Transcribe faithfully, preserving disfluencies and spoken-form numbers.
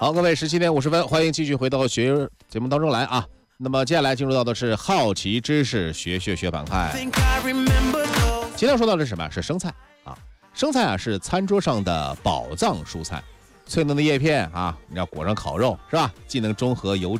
好，各位十七点五十分，欢迎继续回到学节目当中来啊。那么接下来进入到的是好奇知识学学学板块。今天说到的是什么？是生菜啊。生菜啊是餐桌上的宝藏蔬菜，脆嫩的叶片啊，你要裹上烤肉是吧？既能中和油脂。